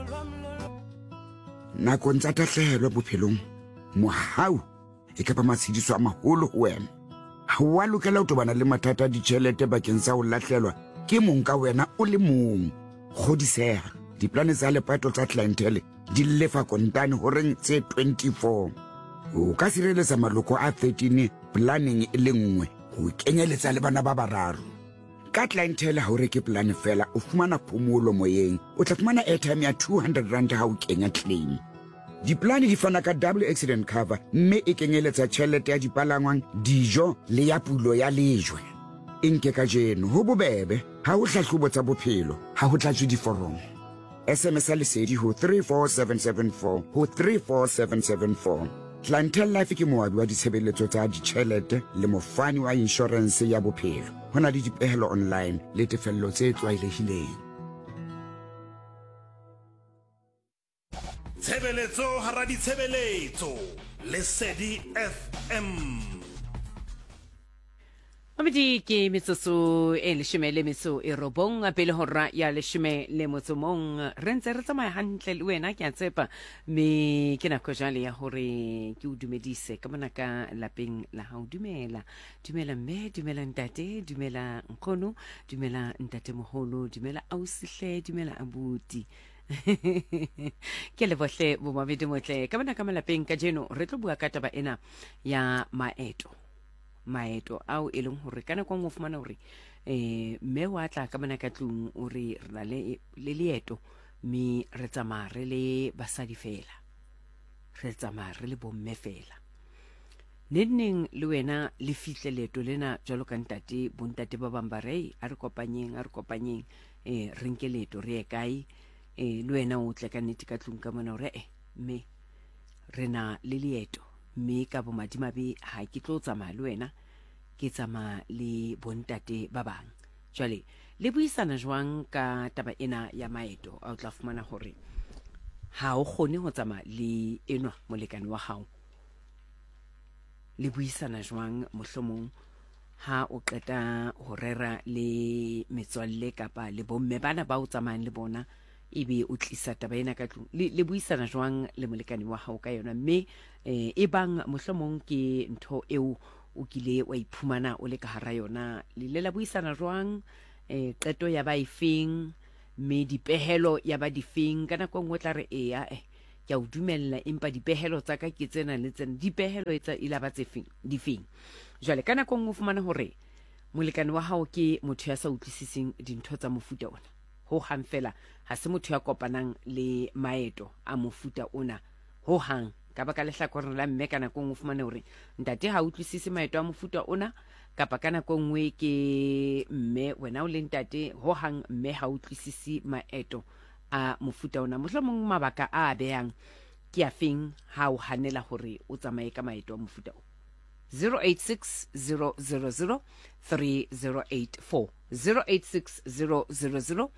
nakong tsa tahlehelo bophelong mohau e ka ba matshediso a maholo ho wena ha wa lokela ho tobana le mathata a ditjhelete bakeng sa ho lahlelwa ke mong ka wena o le mong kgodiseha diplane tsa lepato tsa clientele di lefa kontane horeng tse 24 o ka sireletsa maloko a 13 planning e le nngwe ho kenyeletsa le bana ba bararo ka clientele ha o reke plan fela o fumana phomolo moyeng o tla fumana airtime ya 200 rand ha o kenya claim diplane di fana ka double accident cover mme e kenyeletsa tjhelete ya dipalangwang dijo le ya pulo ya lejwe enke ka jeno ho bobebe ha o hlahlobo tsa bophelo ha ho tlatswe diforomo SMS lesedi ho 34774 ho 34774 Clientele Life ke moabi wa ditshebeletso tsa ditjhelete le mofani wa insurance ya bophelo hona le dipehelo online le tefello tse tlwaelehileng Tshebeletso hara ditshebeletso Lesedi FM Amedi ke metsotso e leshome metso e robong a pele hora ya leshome le motso mong re ntse re tsamaya hantle le wena ke a tsepa me ke nako jale ya hore ke o dumedise ka mona ka lapeng la hao dumela mme dumela ntate dumela nkgono dumela ntate moholo dumela ausihle dumela abuti ke le bohle bo mabedi motle ka mona ka malapeng ka jeno re tlo bua ka taba ena ya maeto ao e leng hore kana kwa mo fumana hore mme wa tla ka mona ka tlung o re rena le leeto mi re tsamaya re le basadi fela re tsamaya re le bomme fela nenneng le wena le fihle leeto lena jalo ka ntate bontate ba bang ba re a re kopanyeng re nke leeto re ye kae le wena o tle ka nnete ka tlung ka mona hore mme re na le leeto mme ka bo madimabe ha ke tlo tsamaya le wena ke tsamaya le bontate ba bang jwale le buisana jwang ka taba ena ya maeto a o tla fumana hore ha o kgone ho tsamaya le enwa molekane wa hao le buisana jwang mohlomong ha o qeta ho rera le metswalle kapa le bomme bana ba o tsamayang le bona ebe o tlisa taba ena ka tlung le buisana jwang le molekane wa hao ka yona mme e bang mohlomong ke ntho eo o kile wa iphumana o le ka hara yona le la buisana jwang qeto ya ba ifeng mme dipehelo ya ba difeng kana kwa ngwe tla re ke a o dumella empa dipehelo tsa ka ke tsena le tsena dipehelo etsa ilaba tse feng difeng jwale kana kwa ngwe fumana hore molekane wa hao ke motho ya sa utlwisising dintho tsa mofuta ona ho hang fela ha se motho ya kopanang le maeto a mofuta ona ho hang ka baka le hlakoreng la mme kana go ngofumane hore ntate ha utlwisise maeto a mofuta ona kapa kana go ngwe ke mme wena o le ntate ho hang mme ha utlwisise maeto a mofuta ona mohlomong mabaka a beyang ke a feng ha o hanela hore o tsamaye ka maeto a mofuta ona 086 000 3084 086 000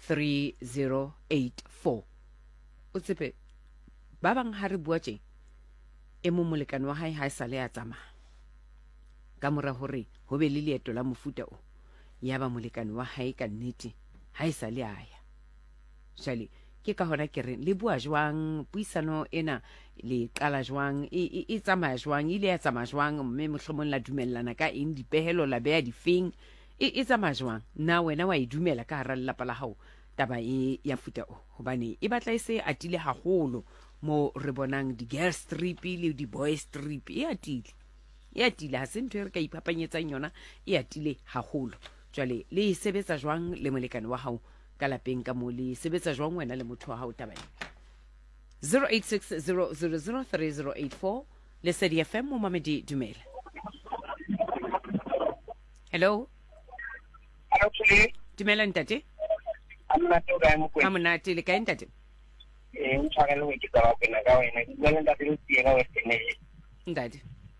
3084 o tsepe ba bang ha re bua tje e mo molekane wa hae ha e sale a tsamaya ka mora hore ho be le leeto la mofuta o ya ba molekane wa hae ka nnete ha e sale aya jale ke ka hona ke re le bua jwang puisano ena le qala jwang e tsamaya jwang ile ya tsamaya jwang mme mohlomong la dumellana ka eng dipehelo la beya difeng e tsamaya jwang na wena wa idumela ka hara lelapa la hao taba e ya futa o hobane e batla e se atile haholo mo re bonang di girl strip le di boy strip e atile ha se ntho e re ka iphapanyetsang yona e atile haholo jwale le sebetsa jwang le molekane wa hao ka lapeng ka mo le sebetsa jwang wena le motho wa hao taba 086 000 3084 Lesedi FM mo mamedi dumela hello dumela ntate amonate le kae ntate Untshwarele ho iketsa pena ka wena ke bona ntate le tiela western ntate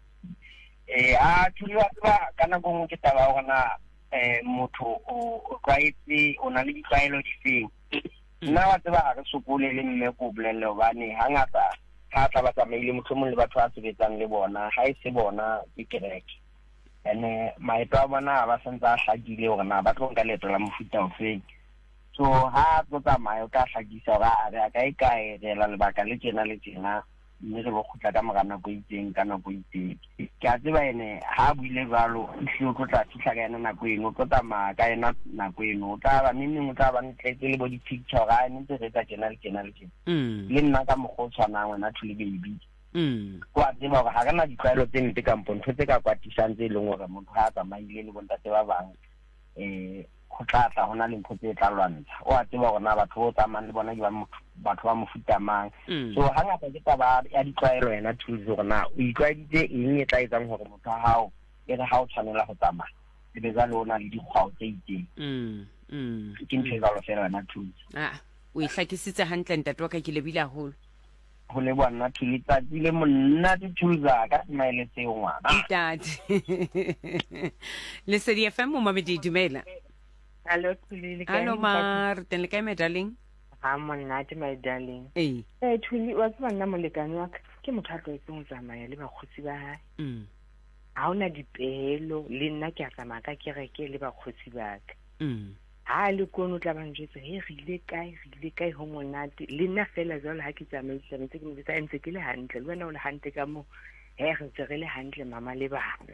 a tshula ba kana go ke taba ona motho o kwaetse ona le ditlaelo difeng nna wa tseba ha re sokole le mme go bolelle hobane hangata ha tla ba tsamaile motho mo le batho a sebetsang le bona ha e se bona ke kereke ene maeto a bona ba sentse a hlagile hore na ba tlo nka leeto la mofuta ofeng so ha tlo tsamaya o ka hlakisa ga a ka ikaegela lebaka le tjena mme re bo khutla ka mora nako itseng ka nako itseng ke a tseba ene ha buile jalo ihle o tla fihla ka ena nako eno o tlo tsamaya ka ena nako eno o tla ba nne o tla ba ntletse le bo di-picture ga ene ntse re tsa tjena le nna ka mokgwa o tshwanang wena thule baby ko a tseba gore ga kana ditlwaelo tse nte kampo ntho tse ka kwatisang tse e leng gore motho ga a tsamaile le bontate ba bang go tlatla go na le ntho tse tla lwantsha o a tseba gona batho bo tsamayang le bona ke batho ba mofuta mang so ga ngata ke taba ya ditlwaelo yena thuso gona o itlwaeditse eng e tla etsang gore motho wa gago e re ga o tshwanela go tsamaya e be jalo o na le dikgwao tse itseng ke ntho e jalo fela wena thuso o itlhakisitse hantle ntate wa ka ke lebile haholo go le bona thuli tsatsi le monna di thusa ka smile tseo ngwana tate le Sedi FM mo mamedi dumela Hello Thuli hello mar teng le kae my darling ha monate my darling Thuli wa tseba nna molekane wa ke motho a tlwaetseng go tsamaya le bakgotsi ba hae ha ona dipehelo le nna ke a tsamaya ka kereke le bakgotsi ba ka ha le kono tla ba njetse he rile kae ho monate le nna fela jalo ha ke tsamaisa ntse ke motsa ntse ke le hantle le wena o le hantle ka mo he re ntse re le hantle mama le bana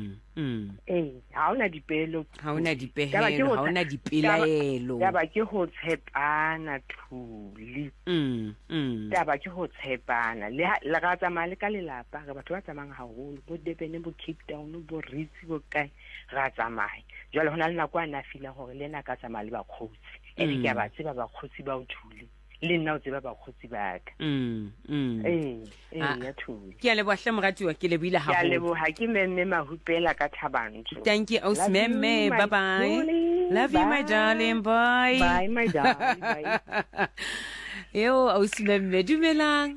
ha ona dipelo ha ona dipelaelo ba ke ho tshepana Thuli ba ke ho tshepana le ga tsamaya le ka lelapa re batho ba tsamayang haholo bo Durban bo Cape Town bo Ritz bo kae ra tsamaya jalo hona le nako a na fila gore le nna ka tsamaya le bakgotsi ene ke ba tseba bakgotsi ba o Thuli le nna o tseba bakgotsi ba ka ya Thuli ke a lebohle moratiwa ke lebile haholo ke a leboha ke memme mahupela ka Thabantsho thank you Osmemme bye bye love you my darling bye my darling bye yo Osmemme dumelang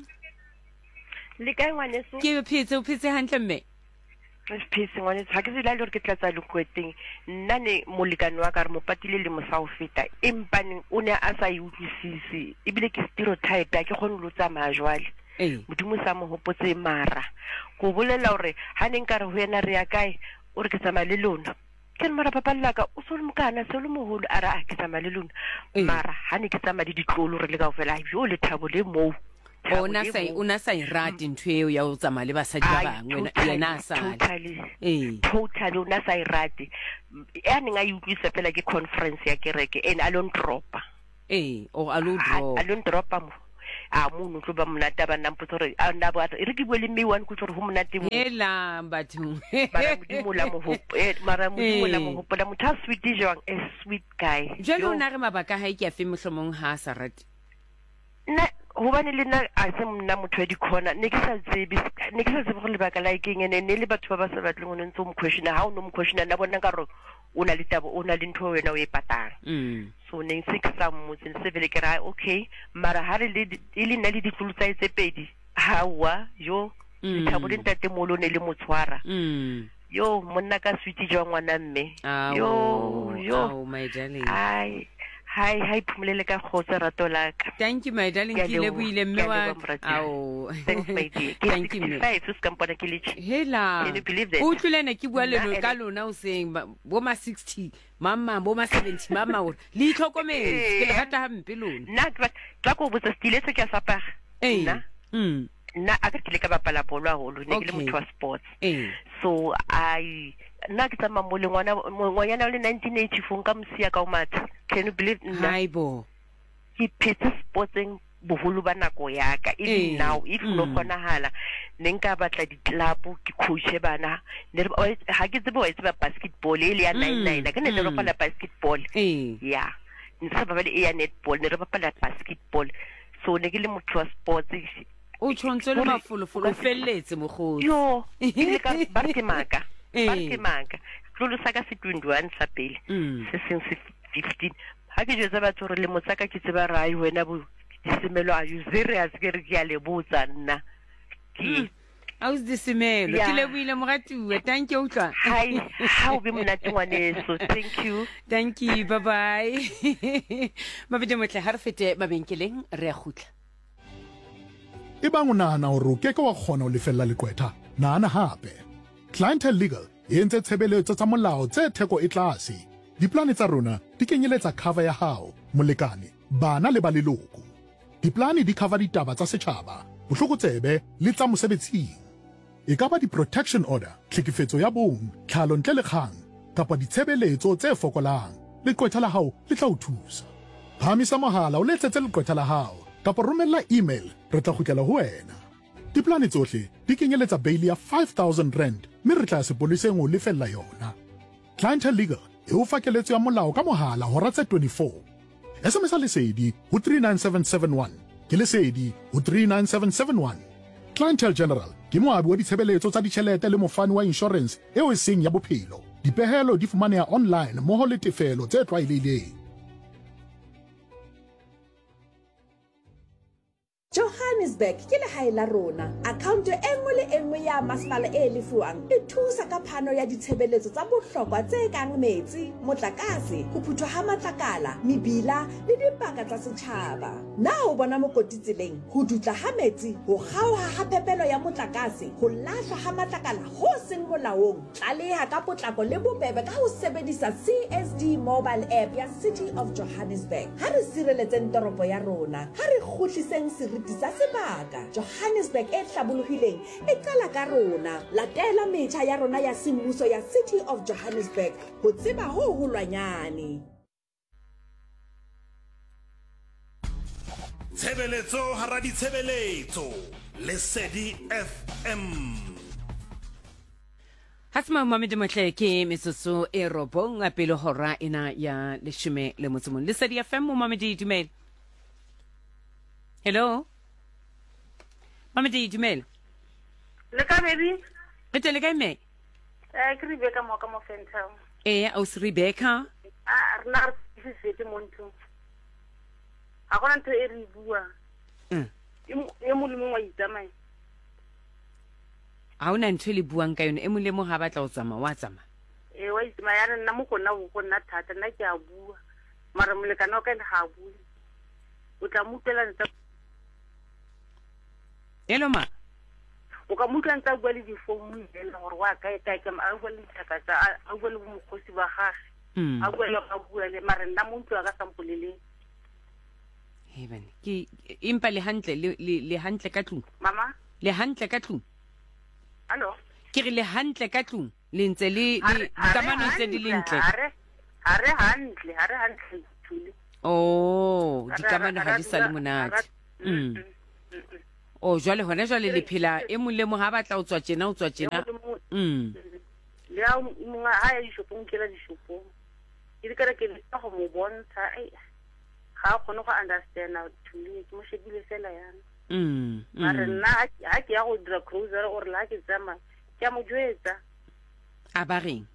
le kae ngwaneso ke phetse hantle mme phetse ngwane ha ke se la le ke tlatsa le kweteng nna ne molekane wa ka re mo patile le mosa o feta empane o ne a sa utlwisise ebile ke stereotype ya ke gone lo tsamaya jwale modimo sa mo hopotse mara go bolela hore ha ne nka re ho yena re ya kae o re ke tsamaya le lona ke mara papa laka o so le mokana se le moholo a ra ke tsamaya le lona mara ha ne ke tsamaya le ditlolo re le ka ofela jo le thabo le mo ona sa irati ntho eo ya o tsamaya le basadi ba bangwe yena sa totally ona sa irati ya neng a utlwisa fela ke conference ya kereke and alone dropa alone dropa mo a mo tlo ba monata ba nampo tsore a nna ba re ke bole me one go tsore ho monate mo ela batho mara modimola mo hopo la motho sweet jong a sweet guy jalo na re mabaka ha ke a fe mohlomong ha sa rati na hobane le nna a se mna motho wa dikhona ne ke sa tsebe go lebaka la ikeng ene ne le batho ba ba sa batleng o ntse o mo question ha o no mo question na bona ka ro o na le tabo o na le ntho wena o e patang so ne se ke sa mo se vele ke ra okay mara ha re le ile nna le ditlulutsa tse pedi hawa yo le thabo le ntate molo ne le motshwara yo monna ka sweet jwa ngwana mme yo my darling Hi phumulele ka khotsa rato la ka. Thank you my darling ke leboile mme wa thanks my dear. Thank you sus kampona ke litsi. Hela can you believe that o tlulena ke bua le ka lona o seng bo ma 60 mama bo ma 70 mama o le itlhokometse ke le rata hampe lona nna tla go botsa stile se ke a sapara nna a ka ke le ka bapala bolo a holo ne ke le motho wa sports so nna ke tsama mo le ngwana le 1984 ka msia ka o matha can you believe haibo ke phetse sportseng boholo ba nako ya ka even now if no kgonahala ne nka batla di-club ke coache bana ha ke tsebe wa tseba basketball ile ya 99 ke ne re bapala basketball ya ntse ba bale ya netball ne re bapala basketball so ne ke le motho wa sports o tshwantse le mafolofolo o felletse mogodi yo ke ka barkemaka tlolo sa ka se 21 sa pele se seng se 15 ha ke jwetsa batho re le motsaka ke tseba rai wena bo disemelo a you serious ke re ke a le botsa nna ke aus disemelo ke le buile moratuwa thank you utlwa hi how be monate ngwaneso thank you bye bye mabedi motle ha re fete mabenkeleng re a gutla ebang o nahana hore o keke wa kgona ho lefella lekwetha nahana hape Clientele Legal e entse tshebeletso tsa molao tse theko e tlase. Diplane tsa rona di kenyeletsa cover ya hao molekane, bana le ba leloko. Diplane di cover ditaba tsa setjhaba, bohlokotsebe le tsa mosebetsing. E ka ba di-protection order, tlhekefetso ya bong, tlhalo ntle le kgang, kapa ditshebeletso tse fokolang. Leqwetha la hao le tla o thusa. Phamisa mohala o letsetse leqwetha la hao, kapa romella email, re tla kgutlela ho wena. Diplane tsohle di kenyeletsa bail ya 5,000 rand, mme re tla sepoleseng o lefella yona. Clientele Legal e o fa keletso ya molao ka mohala hora tse 24. SMS lesedi ho 39771 ke lesedi ho 39771. Clientele General ke moabi wa ditshebeletso tsa ditjhelete le mofani wa insurance eo e seng ya bophelo. Dipehelo di fumaneha online mmoho le tefelo tse tlwaelehileng. Johannesburg ke lehae la rona. Account e nngwe le enngwe ya masepala e lefuwang e thusa ka phano ya ditshebeletso tsa bohlokwa tse kang metsi, motlakase, ho phuthwa ha matlakala, mebila le dipaka tsa setjhaba. Na o bona mokoti tseleng, ho dutla ha metsi, ho kgaoha ha phepelo ya motlakase, ho lahlwa ha matlakala ho seng molaong. Tlaleha ka potlako le bobebe ka ho sebedisa CSD mobile app ya City of Johannesburg. Ha re sireletseng toropo ya rona, ha re kgutliseng seriti sa sebaka. Johannesburg e hlabolohileng e qala ka rona. Latela metjha ya rona ya semmuso ya City of Johannesburg ho tseba ho holwanyane. Tshebeletso hara ditshebeletso Lesedi FM. Hatsma Mohammed Motle ke metsotso e robong a pele hora ena ya leshome le motso mong. Lesedi FM Mohammed dumela. Hello. Mohammed dumela. Le ka baby. Re tele kae me? Ke Rebecca mo ka mo Fentown. O Rebecca. Rena re setse monto. A gona ntho e re bua. E mo le mongwe wa itsamaya. A ona ntho le buang ka yone e mo le mo ha batla o tsama wa tsama. Wa itsamaya ya nna mo gona go nna thata nna ke a bua. Mara molekana o ka nna ga bua. O tla mutela ntse. Hello ma. O ka mutla ntse bua le di phone le gore wa ka ka a bua le tsaka a bua le mokgosi ba gagwe. A bua le ba bua le mara nna mo ntlo ka sampolele. Heaven. Ke impa le hantle ka tlung. Mama? Le hantle ka tlung. Allo? Ke re le hantle ka tlung. Le ntse le kamano tse di lentle. Hare hantle tuli. Oh, di kamano ha di sa le monate. Oh, jwale hona jwale le phela e mong le mo ha batla o tswa tjena o tswa tjena. Le a mo ha ya dishopong kela dishopong. Ke di kare ke le go mo bontsha ai ga go no go understand tuli ke mo shebile fela yana. Mara nna ha ke ya go dira cruiser or la ke tsama ke mo jwetsa. A ba reng?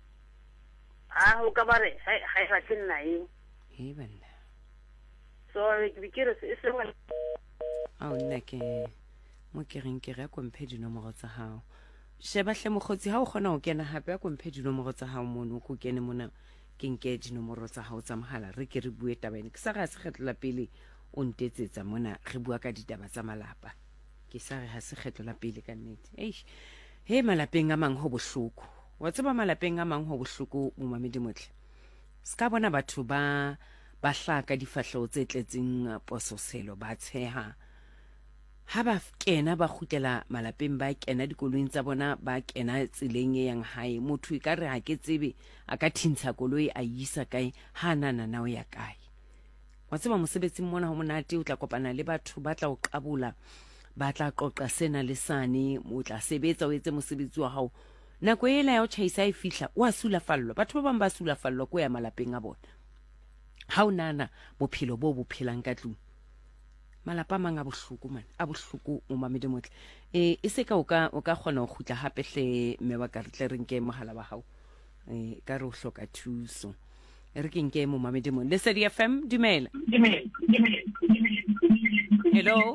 O ka bare ha ra tsena eng. Heaven. So ke kire se se Ao nna ke mo ke reng ke re a komphe dinomoro tsa hao. Sheba hle mokgotsi ha o kgona ho kena hape a komphe dinomoro tsa hao mono o kene mona ke nke dinomoro tsa hao tsa mohala re ke re bue taba ene ke sa ga se kgetla pele o ntetsetsa mona re bua ka ditaba tsa malapa ke sa re ha se kgetla pele ka nnete he malapeng a mang ho bohloko wa tseba malapeng a mang ho bohloko mo Mohammed Motle ska bona batho ba hlaka difahleho tse tletseng pososelo ba tsheha ha ba kena ba khutela malapeng ba kena dikoloing tsa bona ba kena tseleng e yang hae motho ka re ha ke tsebe a ka thintsha koloi a isa kae ha nana na o ya kae wa tseba mosebetsing mona ho monate o tla kopana le batho ba tla o qabula ba tla qoqa sena le sane o tla sebetsa o etse mosebetsi wa hao nako ela ya o tšhaisa e fihla wa sulafallwa batho ba bang ba sulafallwa ko ya malapeng a bona ha o nana bophelo bo bophelang ka tlung malapa mang a bohloko man a bohloko mo Mohammed Motle e se ka o ka kgona go khutla hape hle mme wa ka re tle re nke mohala wa hao ka re o hloka thuso re ke nke mo Mohammed Motle Lesedi FM dumela hello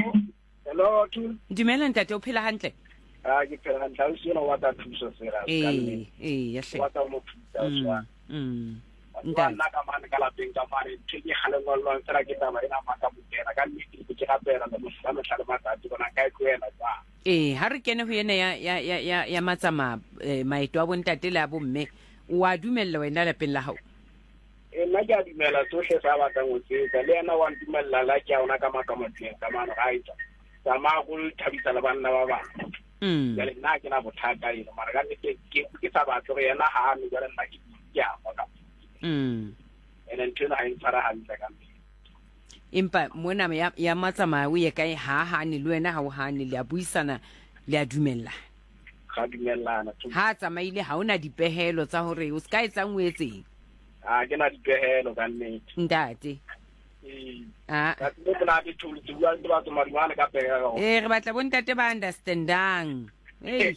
dumela ntate o phela hantle ke phela hantle o sena wa ta thuso sera ya hle wa ta mo thuso nna ka mane ka lapeng ka mane ke gale ngolwa tsara ke taba ina maka bukena ka nnete ke ga pera le mo sa tlhale matati bona ka kwena tsa ha re kene ho yena ya matsama maeto a bontate le a bomme wa dumella wena lapeng la hao nna ke a dumela tsohle sa batlang go tsetsa le ena wa ntumella la ke a ona ka makamotleng ka mano ga itsa tsamaya go thabisa le banna ba bangwe jale nna ke na bothata eno mara ka ke sa batlo go yena ga ame jale nna ke a mo ka ene ntho ena ga e ntshwara gantle ka mme empa mona ya matsamaya o ye kae ha hane le wena ha o hane le a buisana le a dumella ga dumellana ha tsamaile ha ona dipehelo tsa hore o ska etsa ngwetseng ke na dipehelo ka nnete ntate ka tsebo na ke thulu ke bua le batho marwana ka pega re batla bo ntate ba understandang bye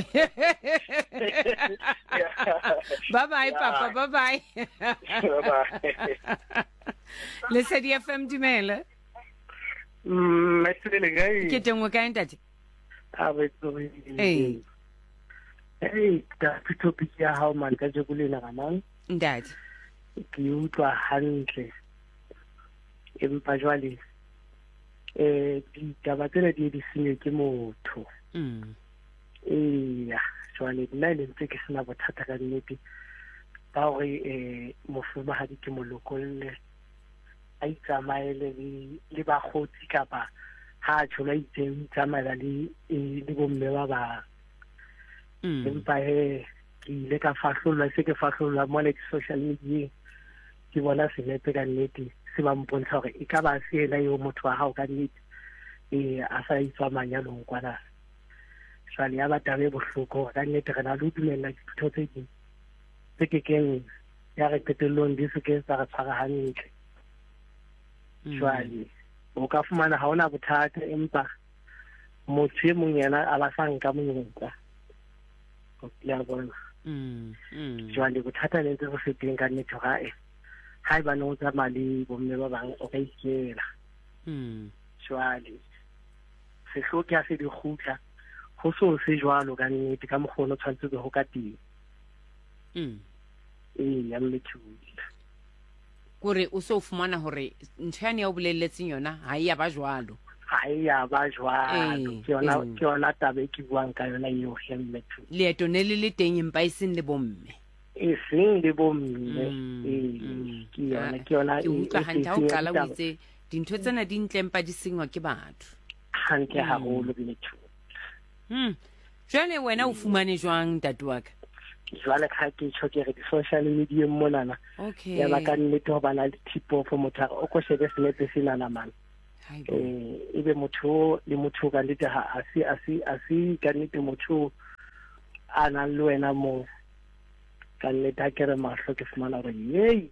bye papa bye bye Lesedi FM dumela Mesele gai ke tengwe ka ntate da topic ya how man ka je kulena gamang ndati ke utlwa hantle empa jwale ditaba tsena di senye ke motho jwale nna le ntse ke sena bothata ka nnete ba gore mofumahadi ke molokolle a itsamaele le bagotsi kapa ha tshola itseng tsamaela le bomme ba ba empa ke ile ka fahlolwa se ke fahlolwa mo le social media ke bona senepe ka nnete se ba mpontsha gore e ka ba se ela yo motho wa hao ka nnete a sa itswa manyalong kwana jwale ya batabe bohloko ka nnete re na le dumella dithuto tse ding tse ke keng ya re qetellong di se ke tsa re tshwara hantle jwale o ka fumana ha ona bothata empa motho e mong yena a ba sa nka monyetla ya bona jwale bothata le ntse go feteng ka nnete ga ha e ba no tsamaya le bomme ba bang o ka ikela jwale sehloki ha se di khutla go so se jwalo ka nnete ka mogolo tshwantse go ka teng ya mmethuli kore o so fumana hore ntshane ya o bolelletseng yona ha ya ba jwalo ke yona tabe ke buang ka yona eo hemmethu leeto ne le teng empa iseng le bomme seng le bomme ke yona ke utlwa hantle ha o qala o itse dintho tsena di ntle empa di sengwa ke batho hantle haholo methu jwale wena o fumane jwang tatuwaka jwale ka ke tshokere di social media monana ya ba ka nnete ho bana le tipo for motho o ko shebe senepe sinana man ebe motho le motho ka nnete ha asi ka nnete motho ana le wena mo ka nnete a kere mahlo ke fumana gore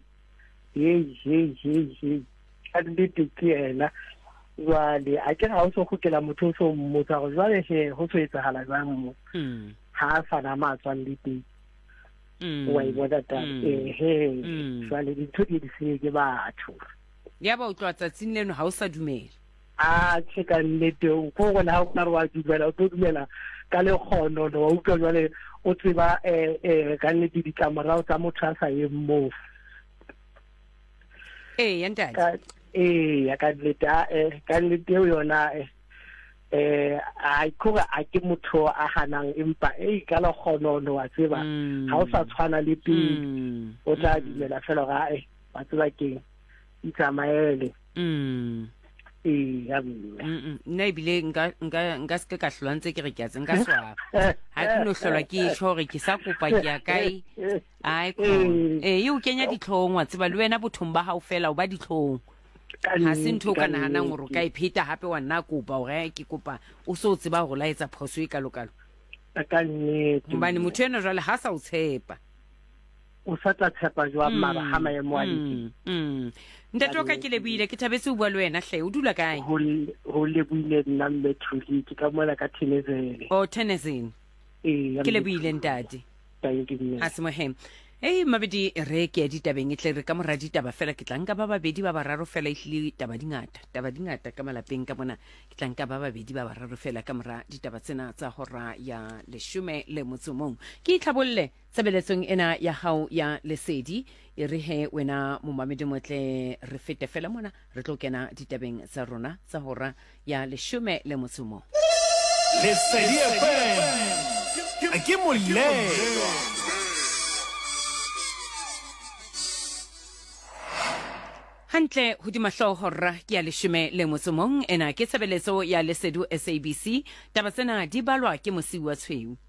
ka nnete ke ena jwale a ke ga o so gokela motho o so mmotsa gore jwale go so etsagala jwang mo ha a sana matswang le teng wa e bona jwale dintho di senye ke batho ya ba o tloa tsatsing leno ha o sa dumela tjhe ka nnete ko gona ha o ka re wa dumela o tlo dumela ka lekgono wa utlwa jwale o tseba ka nnete ditlamorao tsa motho a sa yeng moo ya ntate ya ka nnete eo yona a kore a ke motho a ganang empa ka lekgonono wa tseba ha o sa tshwana le pele o tla dumela fela ga wa tseba keng itsamaele nna ebile nka seke ka hlwa ntse ke re ke a tsenka swaba ha ke no hlolwa ke isho gore ke sa kopa ke ya kae o kenya ditlhong wa tseba le wena bothong ba hao fela o ba ditlhong ha se ntho ka nahanang gore o ka ipheta hape wa nna kopa gore ke kopa o so tseba go laetsa phoso e kalokalo ka nnete mbane motho ena jwale ha sa o tshepa o sa tla tshepa jwa mara ha maemo a di ntate ka ke lebile ke thabetse o bua le wena hle o dula kae ho lebile nna mmethuli ke ka mola ka Thenezele Thenezele ke lebile ntate ha se mohem mabedi re ke ditabeng tle re ka mora ditaba fela ke tla nka ba babedi ba bararo fela ihlile taba dingata ka malapeng ka bona ke tla nka ba babedi ba bararo fela ka mora ditaba tsena tsa hora ya 10 le motsomong ke itlhabolle tsebeletsong ena ya hao ya lesedi e re he wena momamedi motle re fete fela mona re tlo kena ditabeng tsa rona tsa hora ya 10 le motsomong Lesedi FM a ke molelo hantle hodima hlohorra ke ya leshome le motsomong ena ke tshebeletso ya Lesedu SABC taba tsena di balwa ke Mosiuwa Tshweu.